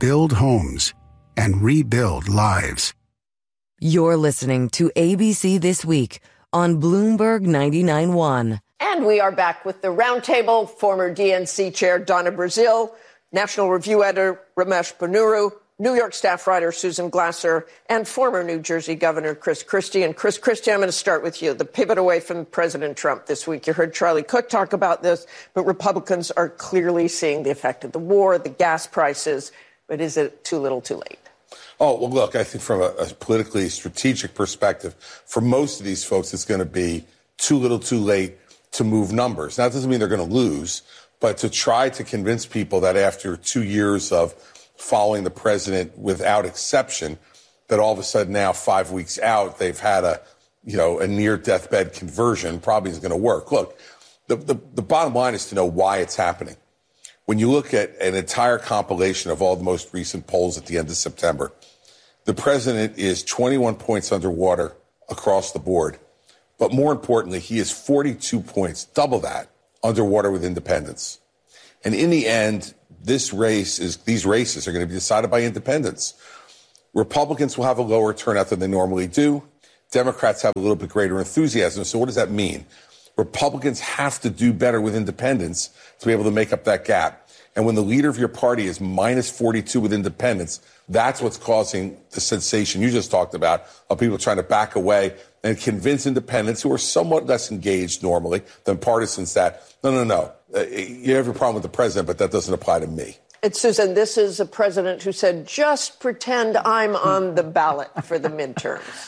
build homes and rebuild lives. You're listening to ABC This Week on Bloomberg 99.1. And we are back with the roundtable. Former DNC chair Donna Brazile, National Review editor Ramesh Ponnuru, New York staff writer Susan Glasser, and former New Jersey Governor Chris Christie. And Chris Christie, I'm going to start with you. The pivot away from President Trump this week. You heard Charlie Cook talk about this, but Republicans are clearly seeing the effect of the war, the gas prices. But is it too little too late? Oh, well, look, I think from a politically strategic perspective, for most of these folks, it's going to be too little too late to move numbers. Now, that doesn't mean they're going to lose, but to try to convince people that after 2 years of following the president without exception, that all of a sudden now 5 weeks out, they've had a near deathbed conversion probably isn't going to work. Look, the bottom line is to know why it's happening. When you look at an entire compilation of all the most recent polls at the end of September, the president is 21 points underwater across the board. But more importantly, he is 42 points, double that, underwater with independents. And in the end, these races are going to be decided by independents. Republicans will have a lower turnout than they normally do. Democrats have a little bit greater enthusiasm. So what does that mean? Republicans have to do better with independents to be able to make up that gap. And when the leader of your party is minus 42 with independents, that's what's causing the sensation you just talked about of people trying to back away and convince independents who are somewhat less engaged normally than partisans that, no. You have a problem with the president, but that doesn't apply to me. And Susan, this is a president who said, just pretend I'm on the ballot for the midterms.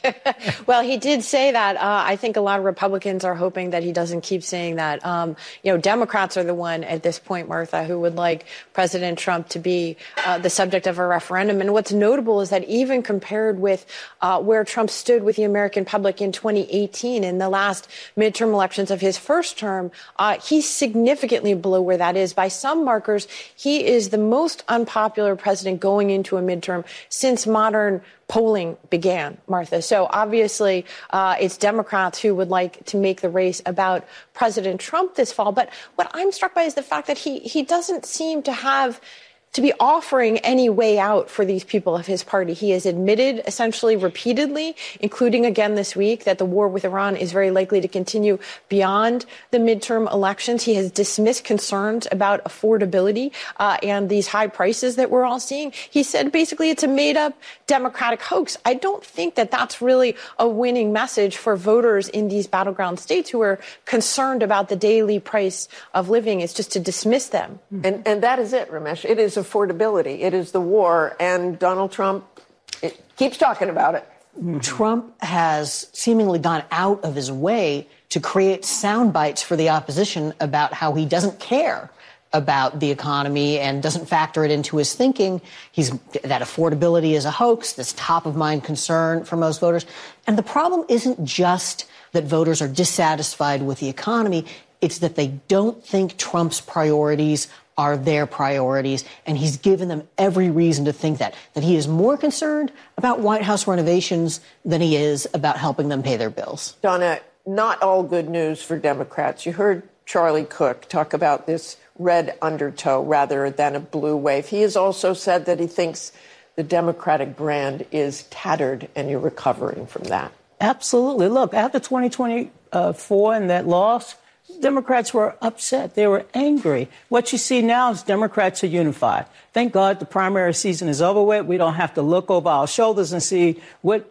Well, he did say that. I think a lot of Republicans are hoping that he doesn't keep saying that. Democrats are the one at this point, Martha, who would like President Trump to be the subject of a referendum. And what's notable is that even compared with where Trump stood with the American public in 2018, in the last midterm elections of his first term, he's significantly below where that is. By some markers, he is the most unpopular president going into a midterm since modern polling began, Martha. So obviously, it's Democrats who would like to make the race about President Trump this fall. But what I'm struck by is the fact that he doesn't seem to be offering any way out for these people of his party. He has admitted essentially repeatedly, including again this week, that the war with Iran is very likely to continue beyond the midterm elections. He has dismissed concerns about affordability and these high prices that we're all seeing. He said basically it's a made up Democratic hoax. I don't think that that's really a winning message for voters in these battleground states who are concerned about the daily price of living. Is just to dismiss them. And that is it, Ramesh. It is affordability. It is the war. And Donald Trump keeps talking about it. Trump has seemingly gone out of his way to create sound bites for the opposition about how he doesn't care about the economy and doesn't factor it into his thinking. That affordability is a hoax, this top of mind concern for most voters. And the problem isn't just that voters are dissatisfied with the economy. It's that they don't think Trump's priorities are their priorities, and he's given them every reason to think that he is more concerned about White House renovations than he is about helping them pay their bills. Donna, not all good news for Democrats. You heard Charlie Cook talk about this red undertow rather than a blue wave. He has also said that he thinks the Democratic brand is tattered, and you're recovering from that. Absolutely. Look, after 2024 and that loss, Democrats were upset. They were angry. What you see now is Democrats are unified. Thank God the primary season is over with. We don't have to look over our shoulders and see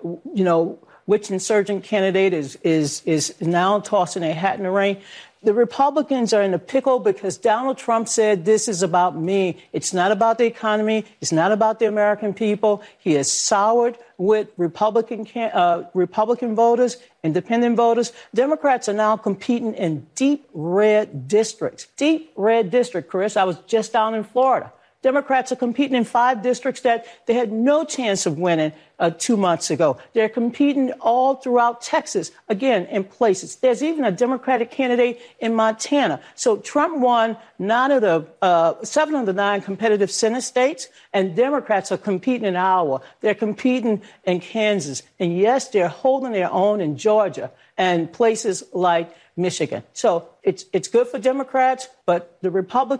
which insurgent candidate is now tossing a hat in the ring. The Republicans are in a pickle because Donald Trump said, this is about me. It's not about the economy. It's not about the American people. He has soured with Republican voters, independent voters. Democrats are now competing in deep red districts. Deep red district, Chris. I was just down in Florida. Democrats are competing in 5 districts that they had no chance of winning 2 months ago. They're competing all throughout Texas, again, in places. There's even a Democratic candidate in Montana. So Trump won 7 of the 9 competitive Senate states, and Democrats are competing in Iowa. They're competing in Kansas. And yes, they're holding their own in Georgia and places like Michigan. So it's good for Democrats, but the Republicans,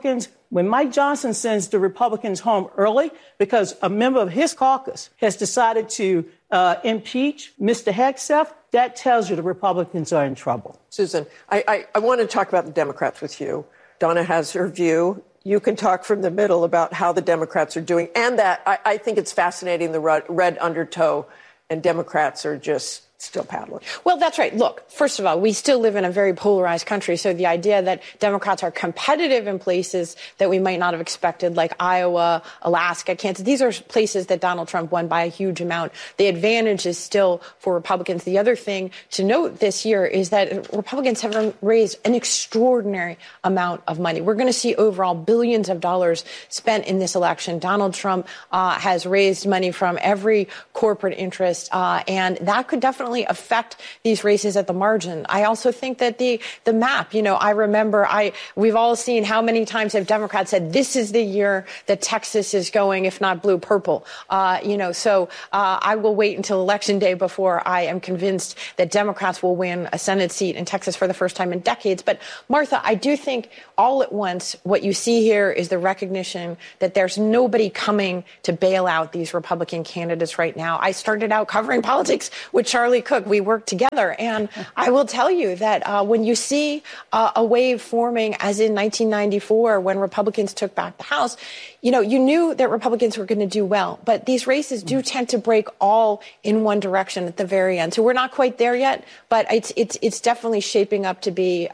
When Mike Johnson sends the Republicans home early because a member of his caucus has decided to impeach Mr. Hegseth, that tells you the Republicans are in trouble. Susan, I want to talk about the Democrats with you. Donna has her view. You can talk from the middle about how the Democrats are doing. And that I think it's fascinating, the red undertow, and Democrats are just still paddling. Well, that's right. Look, first of all, we still live in a very polarized country. So the idea that Democrats are competitive in places that we might not have expected, like Iowa, Alaska, Kansas, these are places that Donald Trump won by a huge amount. The advantage is still for Republicans. The other thing to note this year is that Republicans have raised an extraordinary amount of money. We're going to see overall billions of dollars spent in this election. Donald Trump has raised money from every corporate interest, and that could definitely affect these races at the margin. I also think that the map, I remember we've all seen how many times have Democrats said this is the year that Texas is going, if not blue, purple. So I will wait until Election Day before I am convinced that Democrats will win a Senate seat in Texas for the first time in decades. But Martha, I do think all at once what you see here is the recognition that there's nobody coming to bail out these Republican candidates right now. I started out covering politics with Charlie Cook. We worked together. And I will tell you that when you see a wave forming, as in 1994, when Republicans took back the House, you knew that Republicans were going to do well. But these races do tend to break all in one direction at the very end. So we're not quite there yet, but it's definitely shaping up to be